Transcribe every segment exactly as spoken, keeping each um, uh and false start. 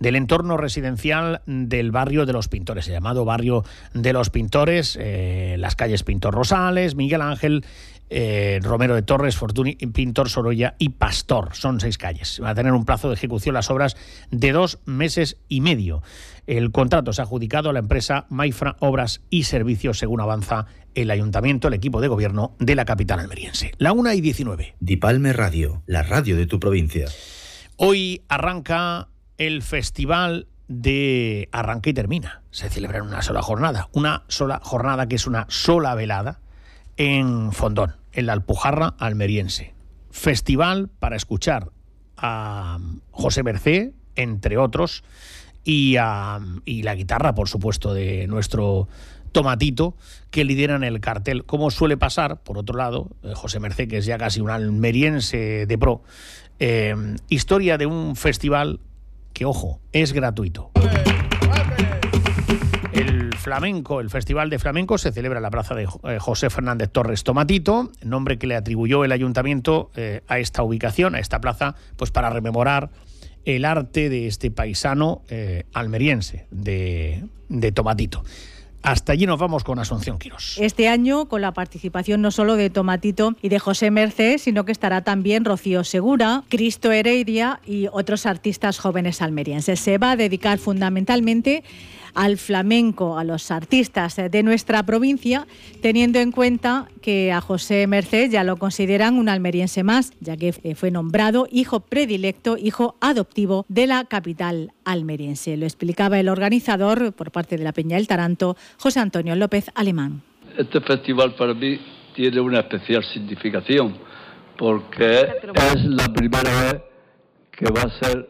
del entorno residencial del barrio de los Pintores, el llamado barrio de los Pintores, eh, las calles Pintor Rosales, Miguel Ángel, eh, Romero de Torres, Fortuny, Pintor Sorolla y Pastor. Son seis calles. Va a tener un plazo de ejecución las obras de dos meses y medio. El contrato se ha adjudicado a la empresa Maifra Obras y Servicios, según avanza el Ayuntamiento, el equipo de gobierno de la capital almeriense. La una y diecinueve. Dipalme Radio, la radio de tu provincia. Hoy arranca el Festival de Arranca y Termina. Se celebra en una sola jornada. Una sola jornada que es una sola velada en Fondón, en la Alpujarra almeriense. Festival para escuchar a José Mercé, entre otros, y, a, y la guitarra, por supuesto, de nuestro Tomatito, que lideran el cartel. Como suele pasar, por otro lado, José Mercé, que es ya casi un almeriense de pro, eh, historia de un festival que, ojo, es gratuito. El flamenco, el Festival de Flamenco, se celebra en la plaza de José Fernández Torres Tomatito, nombre que le atribuyó el ayuntamiento eh, a esta ubicación, a esta plaza, pues para rememorar el arte de este paisano eh, almeriense, de, de Tomatito. Hasta allí nos vamos con Asunción Quirós. Este año, con la participación no solo de Tomatito y de José Mercé, sino que estará también Rocío Segura, Cristo Heredia y otros artistas jóvenes almerienses. Se va a dedicar fundamentalmente al flamenco, a los artistas de nuestra provincia, teniendo en cuenta que a José Mercé ya lo consideran un almeriense más, ya que fue nombrado hijo predilecto, hijo adoptivo de la capital almeriense. Lo explicaba el organizador, por parte de la Peña del Taranto, José Antonio López Alemán. Este festival para mí tiene una especial significación, porque es la primera vez que va a ser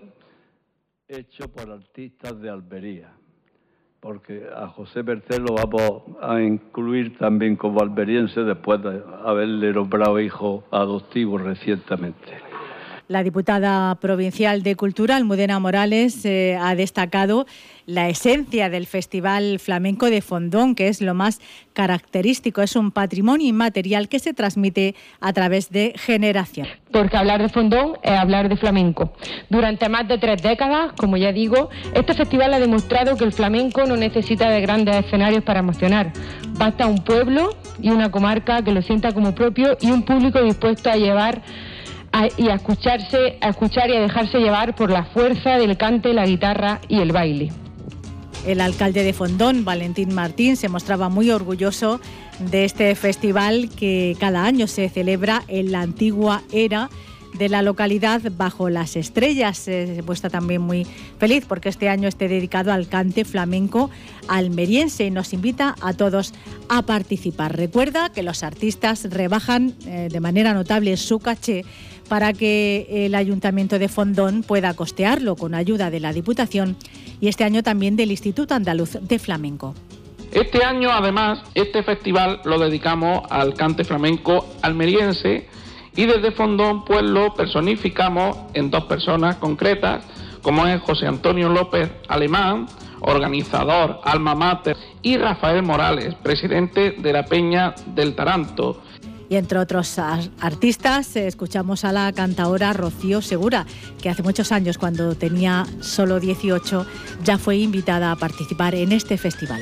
hecho por artistas de Almería, porque a José Mercé lo vamos a incluir también como almeriense después de haberle nombrado hijo adoptivo recientemente. La diputada provincial de Cultura, Almudena Morales, eh, ha destacado la esencia del Festival Flamenco de Fondón, que es lo más característico. Es un patrimonio inmaterial que se transmite a través de generaciones. Porque hablar de Fondón es hablar de flamenco. Durante más de tres décadas, como ya digo, este festival ha demostrado que el flamenco no necesita de grandes escenarios para emocionar. Basta un pueblo y una comarca que lo sienta como propio y un público dispuesto a llevar A, y a escucharse, a escuchar y a dejarse llevar por la fuerza del cante, la guitarra y el baile. El alcalde de Fondón, Valentín Martín, se mostraba muy orgulloso de este festival que cada año se celebra en la antigua era de la localidad bajo las estrellas. Se muestra también muy feliz porque este año esté dedicado al cante flamenco almeriense y nos invita a todos a participar. Recuerda que los artistas rebajan eh, de manera notable su caché para que el Ayuntamiento de Fondón pueda costearlo con ayuda de la Diputación y este año también del Instituto Andaluz de Flamenco. Este año, además, este festival lo dedicamos al cante flamenco almeriense y desde Fondón pues lo personificamos en dos personas concretas, como es José Antonio López Alemán, organizador, alma mater, y Rafael Morales, presidente de la Peña del Taranto. Y entre otros artistas escuchamos a la cantaora Rocío Segura, que hace muchos años, cuando tenía solo dieciocho, ya fue invitada a participar en este festival.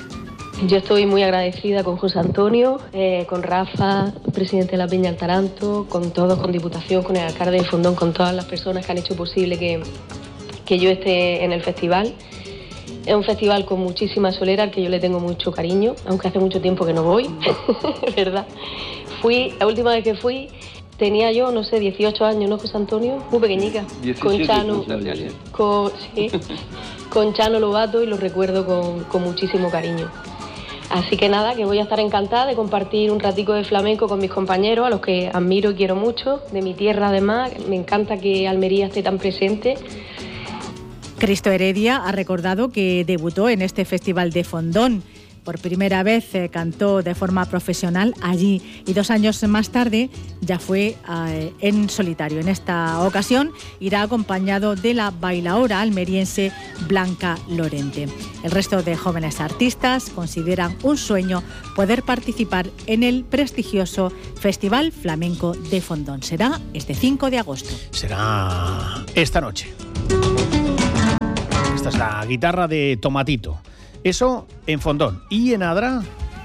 Yo estoy muy agradecida con José Antonio, eh, con Rafa, presidente de la Peña del Taranto, con todos, con Diputación, con el alcalde de Fondón, con todas las personas que han hecho posible que, que yo esté en el festival. Es un festival con muchísima solera, al que yo le tengo mucho cariño, aunque hace mucho tiempo que no voy, ¿verdad? Fui, la última vez que fui, tenía yo, no sé, dieciocho años, ¿no, José Antonio? Muy pequeñica. Con Chano, con, sí, con Chano Lobato, y lo recuerdo con, con muchísimo cariño. Así que nada, que voy a estar encantada de compartir un ratico de flamenco con mis compañeros, a los que admiro y quiero mucho, de mi tierra además. Me encanta que Almería esté tan presente. Cristo Heredia ha recordado que debutó en este Festival de Fondón. Por primera vez eh, cantó de forma profesional allí y dos años más tarde ya fue eh, en solitario. En esta ocasión irá acompañado de la bailaora almeriense Blanca Lorente. El resto de jóvenes artistas consideran un sueño poder participar en el prestigioso Festival Flamenco de Fondón. Será este cinco de agosto. Será esta noche. la guitarra de Tomatito. Eso en Fondón. ¿Y en Adra?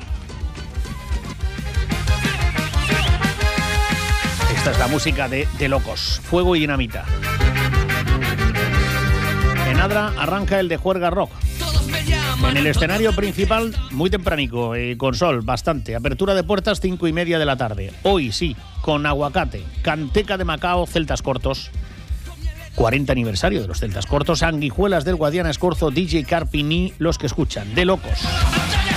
Esta es la música de, de Locos, Fuego y Dinamita. En Adra arranca el de Juerga Rock. En el escenario principal, muy tempranico, eh, con sol, bastante. Apertura de puertas, cinco y media de la tarde. Hoy sí, con Aguacate, Canteca de Macao, Celtas Cortos. cuarenta aniversario de los Celtas Cortos, Sanguijuelas del Guadiana Escorzo, D J Carpini, los que escuchan, de Locos.